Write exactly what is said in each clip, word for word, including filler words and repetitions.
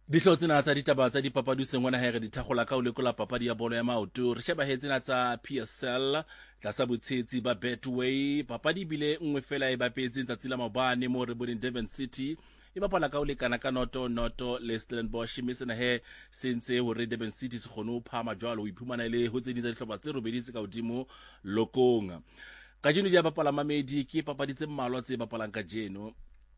Dihlo tsena tsa ditaba tsa dipapadi sengwana hege di thagola ka o lekola papadi ya bolo ya maoto re sheba he tsena tsa P S L tlasa botshetsi ba Betway papadi bile nngwe fela e bapetse tsatsing la mabane mo re boneng Durban City e bapala ka o lekana ka noto noto le Stellenbosch mme sena he sentse hore Durban City se kgone ho phama jwalo o iphumana le ho tseditsa dihlopha tse robeditse ka hodimo lokong ka jeno di bapala mamedi ke papadi tse mmalwa tse bapalang ka jeno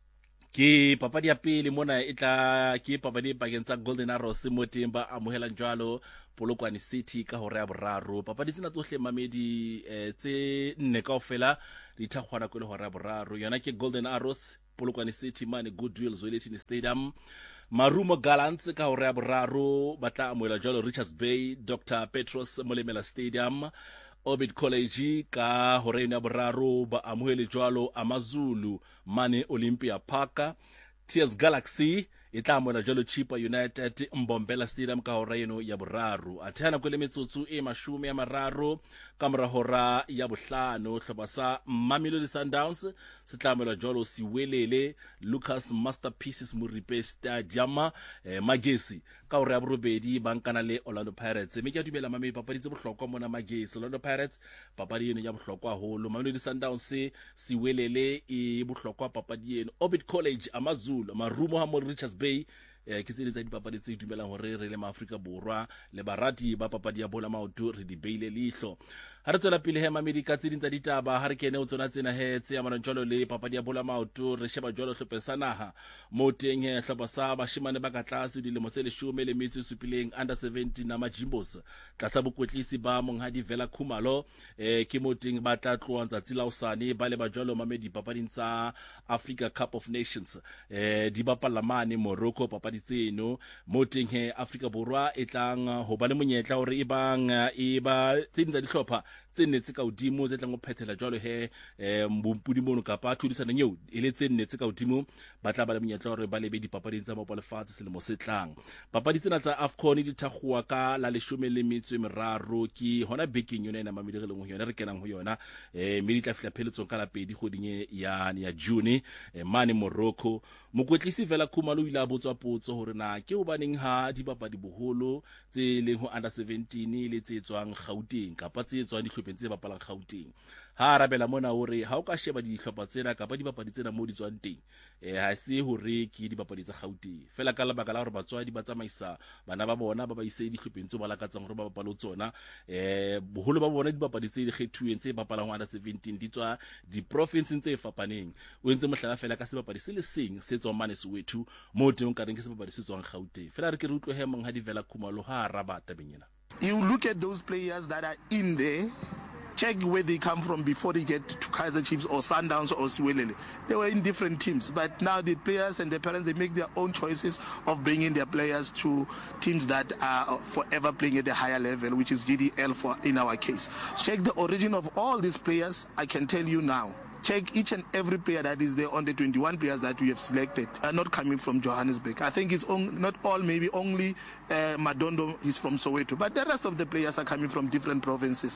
ke papadi ya pele mona e tla ke papadi pakeng tsa Golden Arrows mo teng ba amohelang jwalo Polokwane City ka hora ya boraro papadi tsena tsohle mamedi eh, tse nne kaofela di thakgwana ko le hora ya boraro yona ke Golden Arrows Polokwane City mane Goodwill Zwelithini Stadium Marumo Gallants ka hora ya boraro ba tla amohela jwalo Richards Bay Doctor Petros Molemela Stadium Orbit College ka hore ya boraro ba amohele jwalo Amazulu mane Olympia Park Tears Galaxy itla amohela jwalo Chipa United Mbombela Stadium ka hora eno ya boraro athana kwele metsotso e mashome ya mararo ka mora hora ya bohlano hloba sa Mamelodi Sundowns se tla amohela jwalo Siwelele Lucas Masterpieces Muripe Stadium eh, Magesi ka hora ya borobedi bankana le Orlando Pirates mme ke dumela mame papadi tse bohlokwa mona Magesi Orlando Pirates papadi eno ya bohlokwa holo Mamelodi Sundowns Siwelele e bohlokwa papadi eno Orbit College Amazulu Marumo ha mo Richards Bay eh ke tsedi tsa dipapadi tse dumelang hore re le maAfrika borwa le barati ba papadi ya bola maoto re di beile lihlo ha re tswela pele he mamedi ka tsedi tsa ditaba ha re kene o tsona tsena he tse ya manonjolo le papadi ya bola maoto re sheba jwalo hlopeng sa naha mo teng he hlopa sa bashimane ba ka tlase dilemo tse leshome le metso e supileng under seventeen na majimbos tlasa bokwetlisi ba monghadi Vela Khumalo eh ke mo teng ba tla tloa tsatsi la osane ba le ba jwalo mamedi papading tsa Africa Cup of Nations eh di bapala mane Morocco papadi tseno mo teng he Afrika Borwa e tlang ho ba le monyetla hore e bang e ba tsetsa dihlopha tse nne tse ka hodimo tse tlang go phethela jwalo he eh mbumpudi mono kapa thudisana nyeo ele tse nne tse ka hodimo ba tla ba le monyetla hore ba lebe dipapading tsa mopole fatshe selemo se tlang papadi tsena tsa AFCON di thakgwa ka la leshome le metso e meraro ke hona baking yona ena mamedi re leng ho yona re kenang ho yona eh mme di tla fihla pheletsong ka la pedi goding ya ya June eh, mane Morocco mokwetlisi Vela Khumalo ile a botswa potso hore na ke ho baneng ha dipapadi boholo tse leng ho under seventeen le tse tswang Gauteng kapa tse tswang dihlopeng tse bapalang Gauteng ha arabela mona hore ha o ka sheba dihlopha tsena kapa dipapadi tsena mo di tswang teng eh ha se hore ke dipapadi tsa Gauteng fela ka lebaka la hore batswadi ba tsamaisa bana ba bona ba ba ise dihlopeng tse ba lakatsang hore ba bapalo tsona eh boholo ba bona dipapadi tse di kgethuweng tse bapalang under seventeen di tswa di province tse fapaneng o entse mohlala fela ka sebapadi se le seng se tswang mane Soweto mo teng ka reng ke sebapadi se tswang Gauteng fela re ke re utlwe he mong ha di Vela Khumalo ha rabata benyena. You look at those players that are in there, check where they come from before they get to Kaizer Chiefs or Sundowns or Siwelele. They were in different teams, but now the players and the parents, they make their own choices of bringing their players to teams that are forever playing at a higher level, which is G D L for in our case. Check the origin of all these players, I can tell you now. Check each and every player that is there on the twenty-one players that we have selected are not coming from Johannesburg. I think it's on, not all, maybe only uh, Madondo is from Soweto, but the rest of the players are coming from different provinces.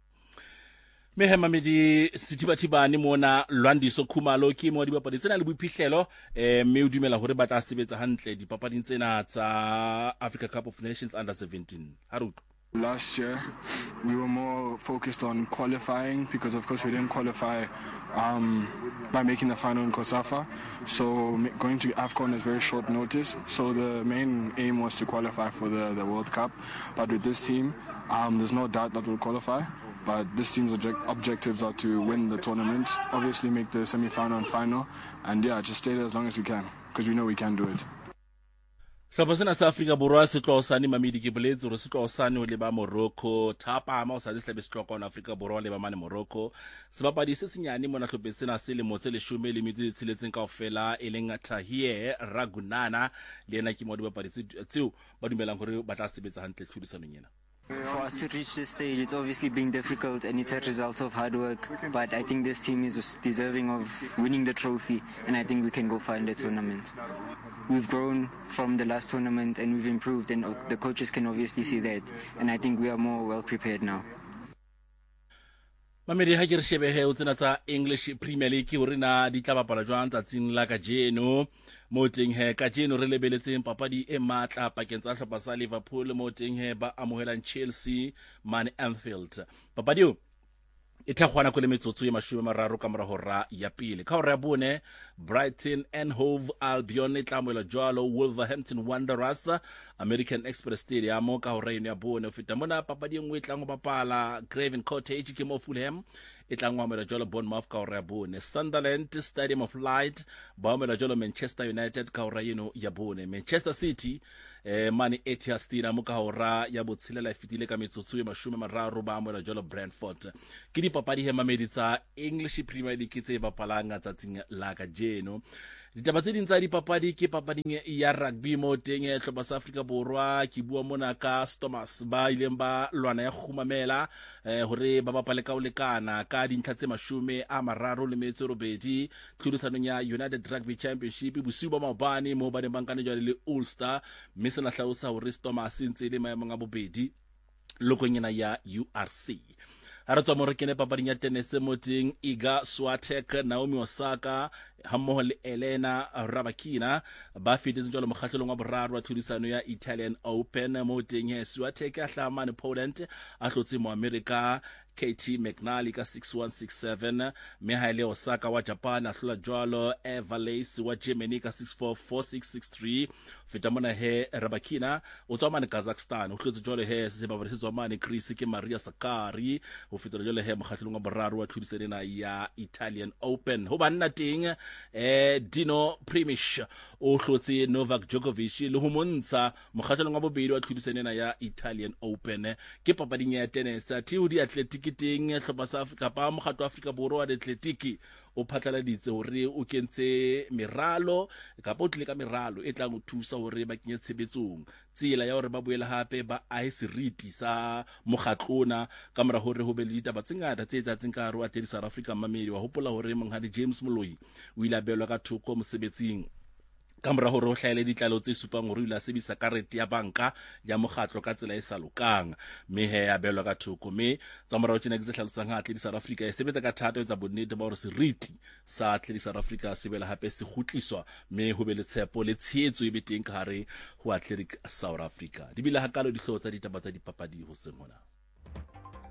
Me he mamedi sithibathibane mona Lwandiso Khumalo ke mo dipapadi tsena le boiphihlelo eh me o dumela hore ba tla sebetsa hantle dipapading tsena tsa Africa Cup of Nations under seventeen Harut. Last year, we were more focused on qualifying because, of course, we didn't qualify um, by making the final in Kosafa. So going to AFCON is very short notice. So the main aim was to qualify for the, the World Cup. But with this team, um, there's no doubt that we'll qualify. But this team's object objectives are to win the tournament, obviously make the semi-final and final, and yeah, just stay there as long as we can because we know we can do it. Hlopha sena sa Afrika Borwa se tlo osane mamedi ke boletse hore se tlo osane le ba Morocco thapa ma o sa dihlabe se tlo ka Afrika Borwa le ba mane Morocco sebapadi se senyane mona hlophe sena se le motse le shome le metso tshiletseng kaofela e leng Tahir Ragunana le ena ke mo di bapadi tseo ba dumelang hore ba tla sebetsa hantle tlhodisanong yena. For us to reach this stage, it's obviously been difficult and it's a result of hard work. But I think this team is deserving of winning the trophy, and I think we can go far in the tournament. We've grown from the last tournament and we've improved, and the coaches can obviously see that. And I think we are more well prepared now. mamedi ha ke re shebehe o tsena tsa English Premier League hore na di tla bapala jwang tsatsing la kajeno mo teng he kajeno re lebeletseng papadi e matla pakeng tsa hlopha sa Liverpool mo teng he ba amohelang Chelsea Man Anfield. Papadi o e thakgwana ko le metsotso ya mashome mararo ka mora hora ya pele ka hora ya bone Brighton and Hove Albion e tla amohela jwalo Wolverhampton Wanderers American Express Stadium ka hora ya bone o feta mona papadi e nngwe e tlang go bapala Craven Cottage ke mo Fulham e tlang go amohela jwalo Bournemouth ka hora ya bone Sunderland Stadium of Light ba amohela jwalo Manchester United ka hora yeno ya bone Manchester City eh mane Etihad Stadium ka hora ya botshelela fitile ka metsotso ya mashome mararo ba amohela jwalo Brentford ke di papadi he mamedi tsa English Premier League tse bapalanga tsatsing la kajeno. Ditaba tse ding tsa dipapadi ke papading ya rugby mo teng e hlopha sa Afrika Borwa ke bua mona ka Stormers ba ileng ba lwana ya khumamela eh hore ba bapale ka o lekana ka dintlha tse mashome a mararo le metso robedi tlhodisanong ya United Rugby Championship bosiu ba maobane mo ba ne bankane jwale le Ulster mme se na hlalosa hore Stormers ntse le maemong a bobedi lokonyana ya U R C. Ara tswa mo re kene papading ya tennis mo teng Iga Swiatek Naomi Osaka hammoho le Elena Rybakina ba fetetse jwalo mokgahlelong wa boraro wa tlhodisano ya Italian Open mo teng he Swiatek a hlamane Poland a hlotse mo America Katie McNally ka six one six seven me haile Osaka wa Japan a hlola jwalo Eva Lace wa Germany ka six four four six six three feta mona he Rybakina o tswa mane Kazakhstan o hlotse jwalo he se ba tswa mane Greece ke Maria Sakkari o fetela jwalo he mokgahlelong wa boraro wa tlhodisano ya Italian Open ho banna teng eh Dino Primish o hlotse Novak Djokovic le ho montsha mokgahlelong wa bobedi wa tlhodisano ya Italian Open ke papading ya tennis ti ho di athletic teng hlopha sa Afrika pa mokgatlo wa Afrika Borwa wa athletic o phatlaladitse hore o kentse meralo ka potle ka meralo e tlang o thusa hore ba kenye tshebetsong tsela ya hore ba boela hape ba a seriti sa mokgatlona ka mora hore ho be le ditaba tse ngata tse tsatsing ka hare wa South Africa mamedi wa hopola hore monghadi James Moloi o ile a belwa ka thoko mosebetsing ka mora hore o hlaele ditlalo tse supang hore o ile a sebedisa karete ya banka ya mokgatlo ka tsela e sa lokang mme he ya belwa ka thoko mme tsa mora o tsena ke se hlalosang ha South Africa e sebetsa ka thata etsa bonnete ba hore seriti sa South Africa se bela hape se khutliswa mme ho be le tshepo le tshehetso e beteng ka hare ho Athletic South Africa di bile hakalo dihloho tsa ditaba tsa dipapadi ho seng hona.